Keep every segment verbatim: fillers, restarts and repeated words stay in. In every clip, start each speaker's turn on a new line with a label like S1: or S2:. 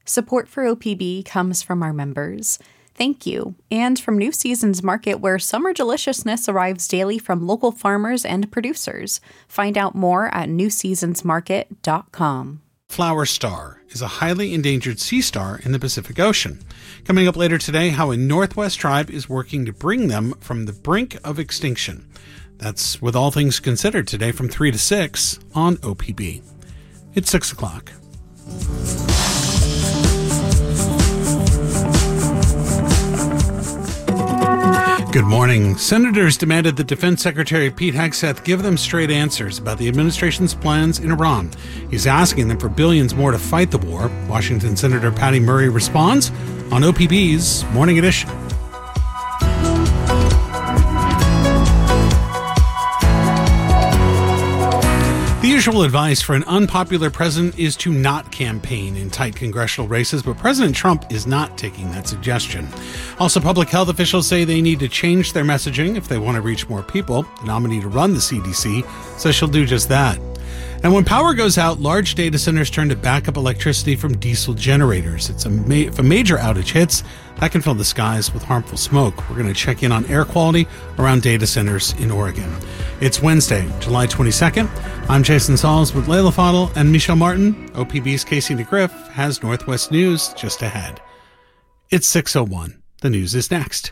S1: Support for O P B comes from our members. Thank you. And from New Seasons Market, where summer deliciousness arrives daily from local farmers and producers. Find out more at new seasons market dot com.
S2: Flower star is a highly endangered sea star in the Pacific Ocean. Coming up later today, how a Northwest tribe is working to bring them from the brink of extinction. That's With All Things Considered today from three to six on O P B. It's six o'clock. Good morning. Senators demanded that Defense Secretary Pete Hegseth give them straight answers about the administration's plans in Iran. He's asking them for billions more to fight the war. Washington Senator Patty Murray responds on O P B's Morning Edition. The usual advice for an unpopular president is to not campaign in tight congressional races, but President Trump is not taking that suggestion. Also, public health officials say they need to change their messaging if they want to reach more people. The nominee to run the C D C says she'll do just that. And when power goes out, large data centers turn to backup electricity from diesel generators. It's a ma- if a major outage hits, that can fill the skies with harmful smoke. We're going to check in on air quality around data centers in Oregon. It's Wednesday, July twenty-second. I'm Jason Sauls with Layla Fadel and Michelle Martin. O P B's Casey DeGriff has Northwest News just ahead. It's six oh one. The news is next.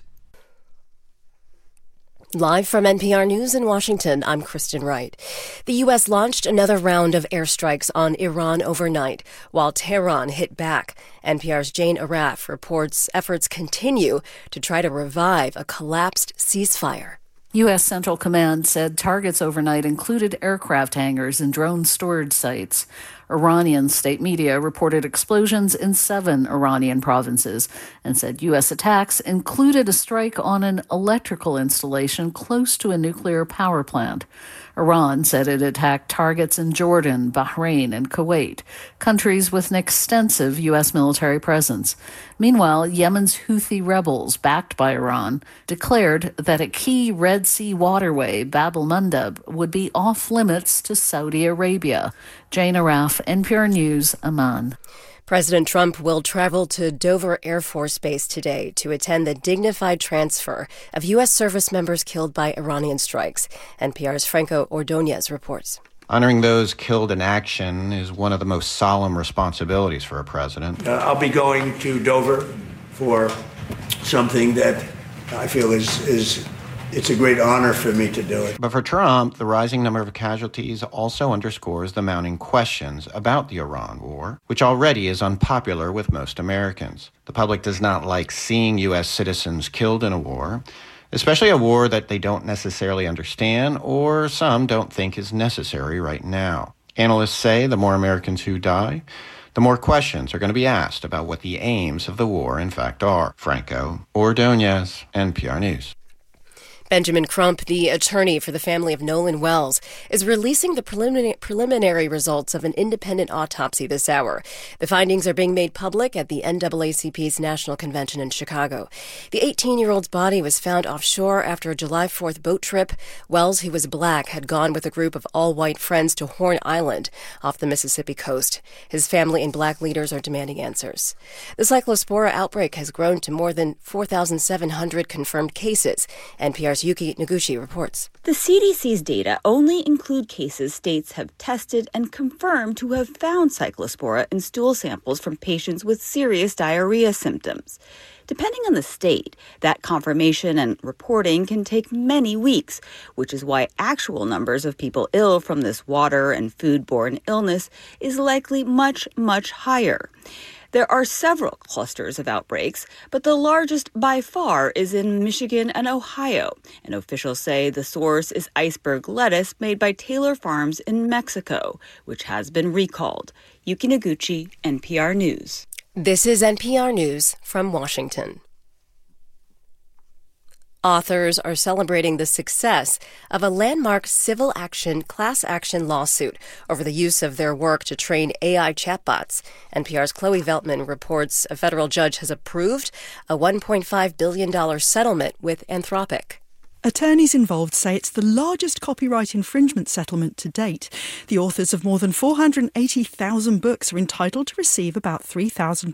S3: Live from N P R News in Washington, I'm Kristen Wright. The U S launched another round of airstrikes on Iran overnight, while Tehran hit back. N P R's Jane Arraf reports efforts continue to try to revive a collapsed ceasefire.
S4: U S Central Command said targets overnight included aircraft hangars and drone storage sites. Iranian state media reported explosions in seven Iranian provinces and said U S attacks included a strike on an electrical installation close to a nuclear power plant. Iran said it attacked targets in Jordan, Bahrain, and Kuwait, countries with an extensive U S military presence. Meanwhile, Yemen's Houthi rebels, backed by Iran, declared that a key Red Sea waterway, Bab el-Mandeb, would be off-limits to Saudi Arabia. Jane Arraf, N P R News, Amman.
S3: President Trump will travel to Dover Air Force Base today to attend the dignified transfer of U S service members killed by Iranian strikes. N P R's Franco Ordonez reports.
S5: Honoring those killed in action is one of the most solemn responsibilities for a president.
S6: Uh, I'll be going to Dover for something that I feel is is it's a great honor for me to do it.
S5: But for Trump, the rising number of casualties also underscores the mounting questions about the Iran war, which already is unpopular with most Americans. The public does not like seeing U S citizens killed in a war, especially a war that they don't necessarily understand or some don't think is necessary right now. Analysts say the more Americans who die, the more questions are going to be asked about what the aims of the war in fact are. Franco Ordonez, N P R News.
S3: Benjamin Crump, the attorney for the family of Nolan Wells, is releasing the preliminary, preliminary results of an independent autopsy this hour. The findings are being made public at the N double A C P's National Convention in Chicago. The eighteen-year-old's body was found offshore after a July fourth boat trip. Wells, who was black, had gone with a group of all-white friends to Horn Island off the Mississippi coast. His family and black leaders are demanding answers. The Cyclospora outbreak has grown to more than four thousand seven hundred confirmed cases. N P R's Yuki Noguchi reports.
S7: The C D C's data only include cases states have tested and confirmed to have found cyclospora in stool samples from patients with serious diarrhea symptoms. Depending on the state, that confirmation and reporting can take many weeks, which is why actual numbers of people ill from this water and foodborne illness is likely much, much higher. There are several clusters of outbreaks, but the largest by far is in Michigan and Ohio, and officials say the source is iceberg lettuce made by Taylor Farms in Mexico, which has been recalled. Yuki Noguchi, N P R News.
S3: This is N P R News from Washington. Authors are celebrating the success of a landmark civil action class action lawsuit over the use of their work to train A I chatbots. N P R's Chloe Veltman reports a federal judge has approved a one point five billion dollars settlement with Anthropic.
S8: Attorneys involved say it's the largest copyright infringement settlement to date. The authors of more than four hundred eighty thousand books are entitled to receive about three thousand